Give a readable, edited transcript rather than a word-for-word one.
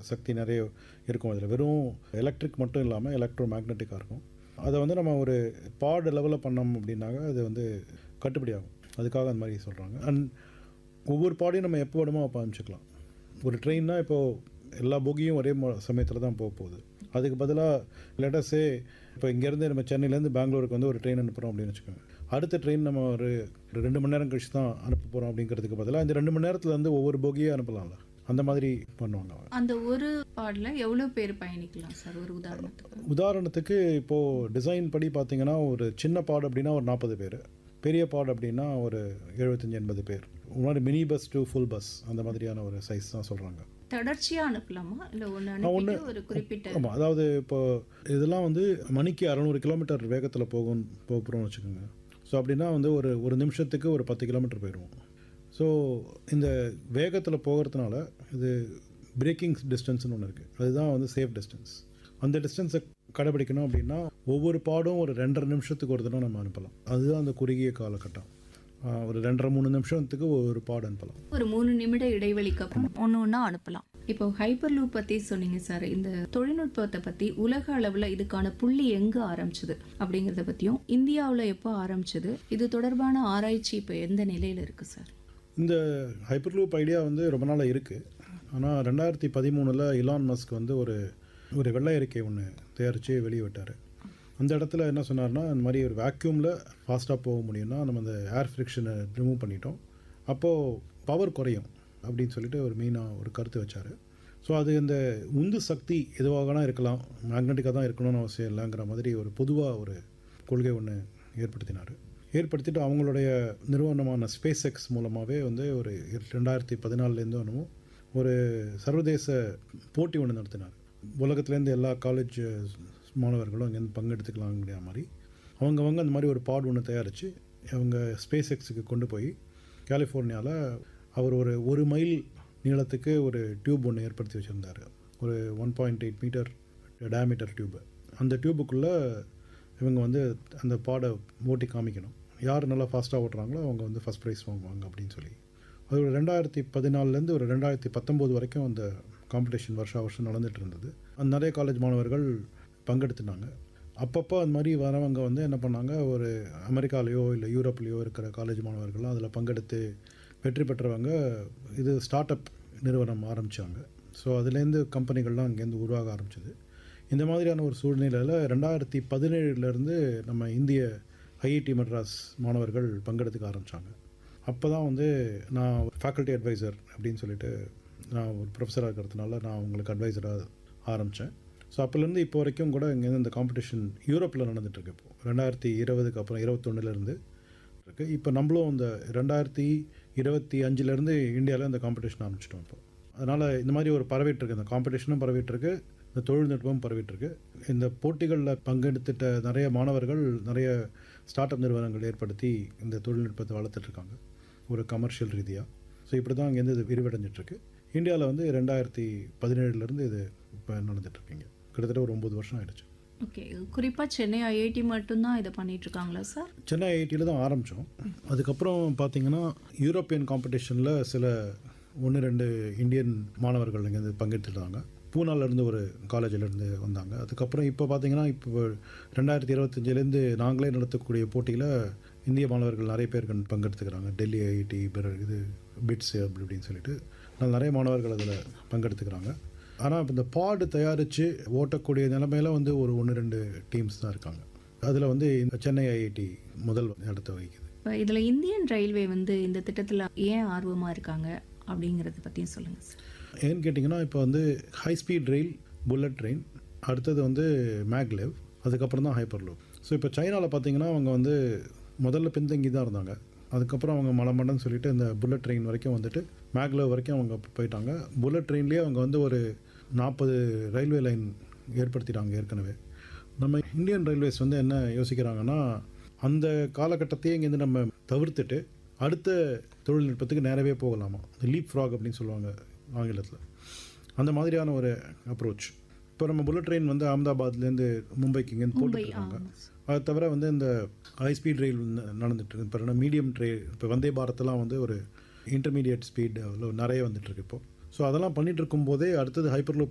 சக்தி நிறைய இருக்கும். அதில் வெறும் எலக்ட்ரிக் மட்டும் இல்லாமல் எலக்ட்ரோ மேக்னெட்டிக்காக இருக்கும். அதை வந்து நம்ம ஒரு பாட் லெவலில் பண்ணோம் அப்படின்னாக்க அது வந்து கட்டுப்படி ஆகும். அதுக்காக அந்த மாதிரி சொல்கிறாங்க. அண்ட் ஒவ்வொரு பாடையும் நம்ம எப்போ வேணுமோ அப்போ அனுப்பிச்சிக்கலாம். ஒரு ட்ரெயின்னா இப்போது எல்லா போகியும் ஒரே சமயத்தில் தான் போக போகுது. அதுக்கு பதிலாக லெட்டஸே இப்போ இங்கேருந்து நம்ம சென்னையிலேருந்து பெங்களூருக்கு வந்து ஒரு ட்ரெயின் அனுப்புகிறோம் அப்படின்னு வச்சுக்கோங்க. அடுத்த ட்ரெயின் நம்ம ஒரு 2 மணி நேரம் கழிச்சு தான் அனுப்ப போகிறோம் அப்படிங்கிறதுக்கு பதிலாக இந்த 2 மணி நேரத்தில் வந்து ஒவ்வொரு போகியே அனுப்பலாம்ல, அந்த மாதிரி பண்ணுவாங்க. அந்த ஒரு பாடில் எவ்வளோ பேர் பயணிக்கலாம் சார் ஒரு உதாரணத்துக்கு இப்போது டிசைன் படி பார்த்தீங்கன்னா ஒரு சின்ன பாடு அப்படின்னா ஒரு 40 பேர், பெரிய பாடு அப்படின்னா ஒரு 75-80 பேர். முன்னாடி mini bus to full bus அந்த மாதிரியான ஒரு சைஸ் தான் சொல்கிறாங்க. தொடர்ச்சியாக அனுப்பலாமா இல்லை ஒன்று ஒரு குறிப்பிட்ட? ஆமாம், அதாவது இப்போ இதெல்லாம் வந்து மணிக்கு 600 கிலோமீட்டர் வேகத்தில் போகிறோம்னு வச்சுக்கோங்க. ஸோ அப்படின்னா வந்து ஒரு நிமிஷத்துக்கு ஒரு 10 கிலோமீட்டர் போயிடுவோம். ஸோ இந்த வேகத்தில் போகிறதுனால இது பிரேக்கிங் டிஸ்டன்ஸ்னு ஒன்று இருக்குது. அதுதான் வந்து சேஃப் டிஸ்டன்ஸ். அந்த டிஸ்டன்ஸை கடைபிடிக்கணும் அப்படின்னா ஒவ்வொரு பாடும் ஒரு 2.5 நிமிஷத்துக்கு ஒரு தடவை நம்ம அனுப்பலாம். அதுதான் அந்த குறுகிய காலகட்டம். ஒரு 2.5-3 நிமிஷத்துக்கு ஒரு பாடு அனுப்பலாம். ஒரு 3 நிமிட இடைவெளிக்கு அப்புறம் ஒன்று அனுப்பலாம். இப்போ ஹைப்பர் லூப் பற்றி சொன்னீங்க சார். இந்த தொழில்நுட்பத்தை பற்றி உலக அளவில் இதுக்கான புள்ளி எங்கே ஆரம்பிச்சது அப்படிங்கிறத பற்றியும், இந்தியாவில் எப்போ ஆரம்பிச்சது, இது தொடர்பான ஆராய்ச்சி இப்போ எந்த நிலையில் இருக்குது சார்? இந்த ஹைப்பர் லூப் ஐடியா வந்து ரொம்ப நாளாக இருக்குது. ஆனால் 2013 இலான் மஸ்க் வந்து ஒரு வெள்ளை அறிக்கை ஒன்று தயாரித்து வெளியே விட்டார். அந்த இடத்துல என்ன சொன்னார்னா, இந்த மாதிரி ஒரு வேக்யூமில் ஃபாஸ்ட்டாக போக முடியும்னா நம்ம அந்த ஏர் ஃப்ரிக்ஷனை ரிமூவ் பண்ணிட்டோம், அப்போது பவர் குறையும் அப்படின்னு சொல்லிட்டு ஒரு மெயினாக ஒரு கருத்து வச்சார். ஸோ அது இந்த உந்து சக்தி எதுவாகனா இருக்கலாம், மேக்னெட்டிக்காக தான் இருக்கணும்னு அவசியம் இல்லைங்கிற மாதிரி ஒரு பொதுவாக ஒரு கொள்கை ஒன்று ஏற்படுத்திட்டு அவங்களுடைய நிறுவனமான ஸ்பேஸ் எக்ஸ் மூலமாகவே வந்து ஒரு 2014 ஒன்றும் ஒரு சர்வதேச போட்டி ஒன்று நடத்தினார். உலகத்துலேருந்து எல்லா காலேஜ் மாணவர்களும் இங்கேருந்து பங்கெடுத்துக்கலாங்கிற மாதிரி அவங்க அந்த மாதிரி ஒரு பாட் ஒன்று தயாரித்து அவங்க ஸ்பேஸ் எக்ஸுக்கு கொண்டு போய் கலிஃபோர்னியாவில் அவர் ஒரு மைல் நீளத்துக்கு ஒரு டியூப் ஒன்று ஏற்படுத்தி வச்சுருந்தார். ஒரு 1.8 மீட்டர் டயாமீட்டர் டியூப்பு. அந்த டியூபுக்குள்ளே இவங்க வந்து அந்த பாடை ஓட்டி காமிக்கணும். யார் நல்லா ஃபாஸ்ட்டாக ஓட்டுறாங்களோ அவங்க வந்து ஃபஸ்ட் ப்ரைஸ் வாங்குவாங்க அப்படின்னு சொல்லி. அது ஒரு 2014 ஒரு 2019 வரைக்கும் அந்த காம்படிஷன் வருஷம் நடந்துகிட்டு இருந்தது. அந்த நிறைய காலேஜ் மாணவர்கள் பங்கெடுத்துனாங்க. அப்பப்போ அந்த மாதிரி வரவங்க வந்து என்ன பண்ணாங்க, ஒரு அமெரிக்காலேயோ இல்லை யூரோப்லேயோ இருக்கிற காலேஜ் மாணவர்கள்லாம் அதில் பங்கெடுத்து வெற்றி பெற்றவங்க இது ஸ்டார்ட் அப் நிறுவனம் ஆரம்பித்தாங்க. ஸோ அதுலேருந்து கம்பெனிகள்லாம் அங்கேருந்து உருவாக ஆரம்பிச்சிது. இந்த மாதிரியான ஒரு சூழ்நிலையில் 2017 நம்ம இந்திய ஐஐடி மெட்ராஸ் மாணவர்கள் பங்கெடுத்துக்க ஆரம்பித்தாங்க. அப்போ தான் வந்து நான் ஃபேக்கல்ட்டி அட்வைசர் அப்படின்னு சொல்லிட்டு நான் ஒரு ப்ரொஃபஸராக இருக்கிறதுனால நான் உங்களுக்கு அட்வைசராக ஆரம்பித்தேன். ஸோ அப்போலேருந்து இப்போ வரைக்கும் கூட இங்கேருந்து இந்த காம்படிஷன் யூரோப்பில் நடந்துகிட்ருக்கு. இப்போது 2020 அப்புறம் 2021 இருக்குது. இப்போ நம்மளும் இந்த 2025 இந்தியாவில் இந்த காம்படிஷன் ஆரம்பிச்சிட்டோம். இப்போ அதனால் இந்த மாதிரி ஒரு பரவிட்டுருக்கு, இந்த காம்படிஷனும் பரவிட்டுருக்கு, இந்த தொழில்நுட்பமும் பரவிட்டுருக்கு. இந்த போட்டிகளில் பங்கெடுத்துட்ட நிறைய மாணவர்கள் நிறைய ஸ்டார்ட் அப் நிறுவனங்கள் ஏற்படுத்தி இந்த தொழில்நுட்பத்தை வளர்த்துட்ருக்காங்க ஒரு கமர்ஷியல் ரீதியாக. ஸோ இப்படி தான் அங்கேருந்து இது விரிவடைஞ்சிட்ருக்கு. இந்தியாவில் வந்து 2017 இது இப்போ நடந்துகிட்ருக்கீங்க. கிட்டத்தட்ட ஒரு 9 வருஷம் ஆகிடுச்சு. ஓகே, குறிப்பாக சென்னை ஐஐடி மட்டும்தான் இதை பண்ணிகிட்ருக்காங்களா சார்? சென்னை ஐஐடியில் தான் ஆரம்பித்தோம். அதுக்கப்புறம் பார்த்திங்கன்னா யூரோப்பியன் காம்படிஷனில் சில 1-2 இந்தியன் மாணவர்கள் இங்கேருந்து பங்கெடுத்துட்டாங்க. பூனாலேருந்து ஒரு காலேஜிலேருந்து வந்தாங்க. அதுக்கப்புறம் இப்போ பார்த்திங்கன்னா இப்போ 2025 நாங்களே நடத்தக்கூடிய போட்டியில் இந்திய மாணவர்கள் நிறைய பேர் பங்கெடுத்துக்கிறாங்க. டெல்லி ஐஐடி, இது பிட்ஸ் அப்படின்னு சொல்லிட்டு நிறைய மாணவர்கள் அதில் பங்கெடுத்துக்கிறாங்க. ஆனால் இப்போ இந்த பாடு தயாரித்து ஓட்டக்கூடிய நிலைமையில் வந்து ஒரு 1-2 டீம்ஸ் தான் இருக்காங்க. அதில் வந்து சென்னை ஐஐடி முதல் இடத்த வகிக்குது. இப்போ இதில் இந்தியன் ரயில்வே வந்து இந்த திட்டத்தில் ஏன் ஆர்வமாக இருக்காங்க அப்படிங்கிறத பற்றியும் சொல்லுங்கள் சார். ஏன்னு கேட்டிங்கன்னா, இப்போ வந்து ஹை ஸ்பீட் ரயில், புல்லட் ட்ரெயின், அடுத்தது வந்து மேக்லெவ், அதுக்கப்புறம் தான் ஹைப்பர் லூப். ஸோ இப்போ சைனாவில் பார்த்திங்கன்னா அவங்க வந்து முதல்ல பின்தங்கி தான் இருந்தாங்க. அதுக்கப்புறம் அவங்க மலமண்டன்னு சொல்லிட்டு இந்த புல்லட் ட்ரெயின் வரைக்கும் வந்துட்டு மேக்லெவ் வரைக்கும் அவங்க போயிட்டாங்க. புல்லட் ட்ரெயின்லேயே அவங்க வந்து ஒரு 40 ரயில்வே லைன் ஏற்படுத்திட்டாங்க ஏற்கனவே. நம்ம இந்தியன் ரயில்வேஸ் வந்து என்ன யோசிக்கிறாங்கன்னா, அந்த காலகட்டத்தையே இங்கேருந்து நம்ம தவிர்த்துட்டு அடுத்த தொழில்நுட்பத்துக்கு நேரவே போகலாமா, இந்த லீப் ஃப்ராக் அப்படின்னு சொல்லுவாங்க ஆங்கிலத்தில். அந்த மாதிரியான ஒரு அப்ரோச். இப்போ நம்ம புல்லட் ட்ரெயின் வந்து அகமதாபாத்லேருந்து மும்பைக்கு இங்கேருந்து போட்டுருக்காங்க. அது தவிர வந்து இந்த ஹை ஸ்பீட் ரயில் நடந்துட்டுருக்கு. இப்போ மீடியம் ட்ரெயின், இப்போ வந்தே பாரத்தெல்லாம் வந்து ஒரு இன்டர்மீடியட் ஸ்பீட் நிறைய வந்துட்டுருக்கு இப்போது. ஸோ அதெல்லாம் பண்ணிகிட்டு இருக்கும்போதே அடுத்தது ஹைப்பர் லூப்